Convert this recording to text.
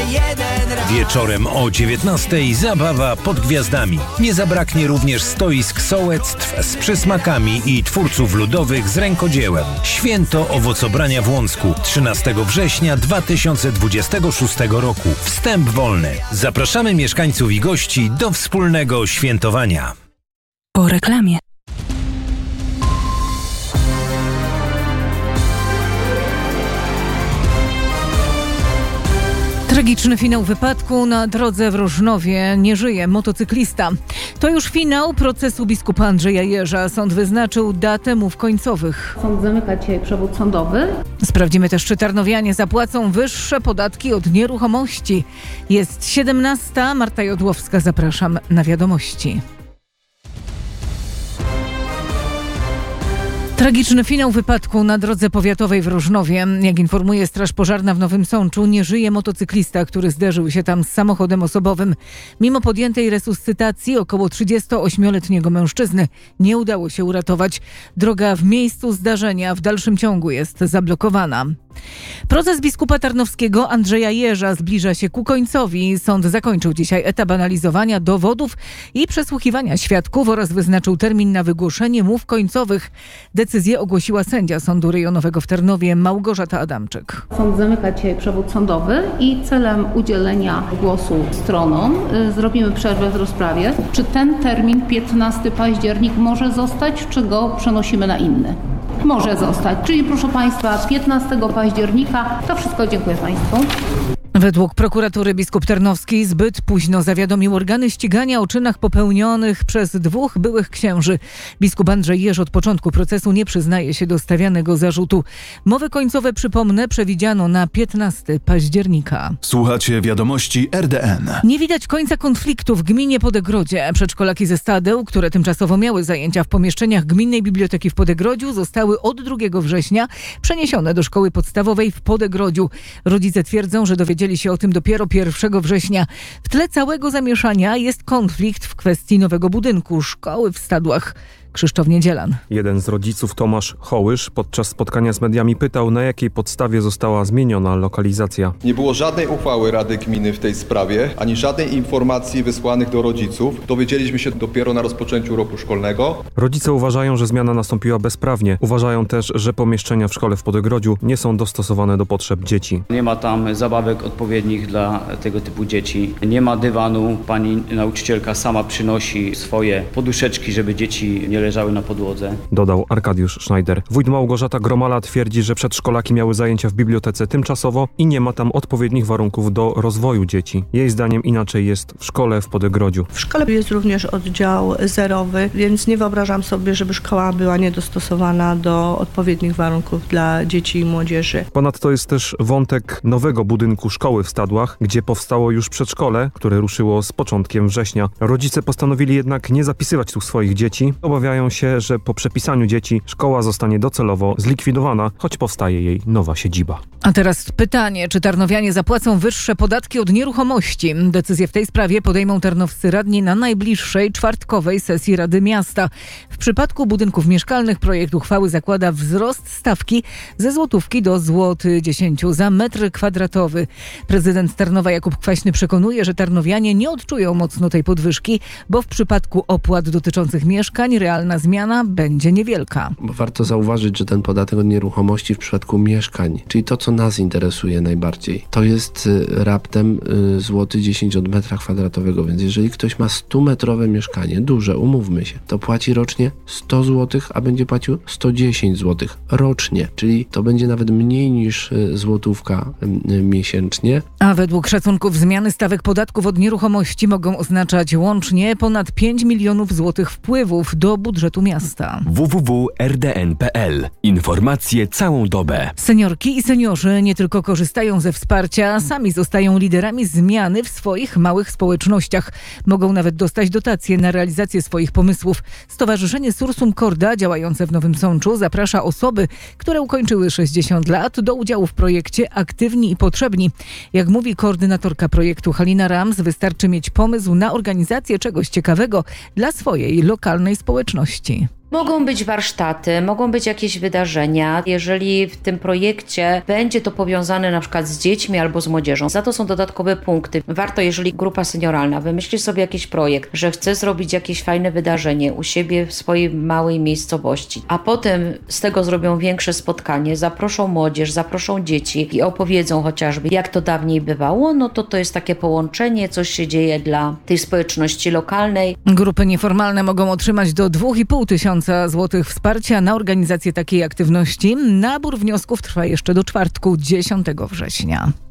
Wieczorem o 19:00 zabawa pod gwiazdami. Nie zabraknie również stoisk sołectw z przysmakami i twórców ludowych z rękodziełem. Święto owocobrania w Łącku 13 września 2026 roku. Wstęp wolny. Zapraszamy mieszkańców i gości do wspólnego świętowania. Po reklamie. Tragiczny finał wypadku na drodze w Rożnowie. Nie żyje motocyklista. To już finał procesu biskupa Andrzeja Jerza. Sąd wyznaczył datę mów końcowych. Sąd zamyka dzisiaj przewód sądowy. Sprawdzimy też, czy tarnowianie zapłacą wyższe podatki od nieruchomości. Jest 17:00. Marta Jodłowska, zapraszam na wiadomości. Tragiczny finał wypadku na drodze powiatowej w Rożnowie. Jak informuje Straż Pożarna w Nowym Sączu, nie żyje motocyklista, który zderzył się tam z samochodem osobowym. Mimo podjętej resuscytacji około 38-letniego mężczyzny nie udało się uratować. Droga w miejscu zdarzenia w dalszym ciągu jest zablokowana. Proces biskupa tarnowskiego Andrzeja Jerza zbliża się ku końcowi. Sąd zakończył dzisiaj etap analizowania dowodów i przesłuchiwania świadków oraz wyznaczył termin na wygłoszenie mów końcowych. Decyzję ogłosiła sędzia Sądu Rejonowego w Tarnowie Małgorzata Adamczyk. Sąd zamyka dzisiaj przewód sądowy i celem udzielenia głosu stronom zrobimy przerwę w rozprawie. Czy ten termin 15 październik może zostać, czy go przenosimy na inny? Może zostać. Czyli proszę Państwa, 15 października to wszystko. Dziękuję Państwu. Według prokuratury biskup Tarnowski zbyt późno zawiadomił organy ścigania o czynach popełnionych przez 2 byłych księży. Biskup Andrzej Jerz od początku procesu nie przyznaje się do stawianego zarzutu. Mowy końcowe, przypomnę, przewidziano na 15 października. Słuchacie wiadomości RDN. Nie widać końca konfliktu w gminie Podegrodzie. Przedszkolaki ze Stadeł, które tymczasowo miały zajęcia w pomieszczeniach Gminnej Biblioteki w Podegrodziu, zostały od 2 września przeniesione do szkoły podstawowej w Podegrodziu. Rodzice twierdzą, że dowiedzieli się o tym dopiero 1 września. W tle całego zamieszania jest konflikt w kwestii nowego budynku szkoły w Stadłach. Krzysztof Niedzielan. Jeden z rodziców, Tomasz Hołysz, podczas spotkania z mediami pytał, na jakiej podstawie została zmieniona lokalizacja. Nie było żadnej uchwały Rady Gminy w tej sprawie, ani żadnej informacji wysłanych do rodziców. Dowiedzieliśmy się dopiero na rozpoczęciu roku szkolnego. Rodzice uważają, że zmiana nastąpiła bezprawnie. Uważają też, że pomieszczenia w szkole w Podegrodziu nie są dostosowane do potrzeb dzieci. Nie ma tam zabawek odpowiednich dla tego typu dzieci. Nie ma dywanu. Pani nauczycielka sama przynosi swoje poduszeczki, żeby dzieci nie leżały na podłodze. Dodał Arkadiusz Schneider. Wójt Małgorzata Gromala twierdzi, że przedszkolaki miały zajęcia w bibliotece tymczasowo i nie ma tam odpowiednich warunków do rozwoju dzieci. Jej zdaniem inaczej jest w szkole w Podegrodziu. W szkole jest również oddział zerowy, więc nie wyobrażam sobie, żeby szkoła była niedostosowana do odpowiednich warunków dla dzieci i młodzieży. Ponadto jest też wątek nowego budynku szkoły w Stadłach, gdzie powstało już przedszkole, które ruszyło z początkiem września. Rodzice postanowili jednak nie zapisywać tu swoich dzieci. Obawiają się, że po przepisaniu dzieci szkoła zostanie docelowo zlikwidowana, choć powstaje jej nowa siedziba. A teraz pytanie, czy tarnowianie zapłacą wyższe podatki od nieruchomości? Decyzję w tej sprawie podejmą tarnowscy radni na najbliższej czwartkowej sesji Rady Miasta. W przypadku budynków mieszkalnych projekt uchwały zakłada wzrost stawki ze złotówki do złoty 10 za metr kwadratowy. Prezydent Tarnowa Jakub Kwaśny przekonuje, że tarnowianie nie odczują mocno tej podwyżki, bo w przypadku opłat dotyczących mieszkań realna zmiana będzie niewielka. Bo warto zauważyć, że ten podatek od nieruchomości w przypadku mieszkań, czyli to, co nas interesuje najbardziej, to jest raptem złoty 10 od metra kwadratowego, więc jeżeli ktoś ma 100-metrowe mieszkanie, duże, umówmy się, to płaci rocznie 100 zł, a będzie płacił 110 zł rocznie, czyli to będzie nawet mniej niż złotówka miesięcznie. A według szacunków zmiany stawek podatków od nieruchomości mogą oznaczać łącznie ponad 5 milionów złotych wpływów do budżetu miasta. www.rdn.pl. Informacje całą dobę. Seniorki i seniorzy nie tylko korzystają ze wsparcia, sami zostają liderami zmiany w swoich małych społecznościach. Mogą nawet dostać dotacje na realizację swoich pomysłów. Stowarzyszenie Sursum Corda, działające w Nowym Sączu, zaprasza osoby, które ukończyły 60 lat do udziału w projekcie Aktywni i Potrzebni. Jak mówi koordynatorka projektu Halina Rams, wystarczy mieć pomysł na organizację czegoś ciekawego dla swojej lokalnej społeczności. Mogą być warsztaty, mogą być jakieś wydarzenia. Jeżeli w tym projekcie będzie to powiązane na przykład z dziećmi albo z młodzieżą, za to są dodatkowe punkty. Warto, jeżeli grupa senioralna wymyśli sobie jakiś projekt, że chce zrobić jakieś fajne wydarzenie u siebie w swojej małej miejscowości, a potem z tego zrobią większe spotkanie, zaproszą młodzież, zaproszą dzieci i opowiedzą chociażby, jak to dawniej bywało, no to jest takie połączenie, coś się dzieje dla tej społeczności lokalnej. Grupy nieformalne mogą otrzymać do 2500 złotych wsparcia na organizację takiej aktywności. Nabór wniosków trwa jeszcze do czwartku, 10 września.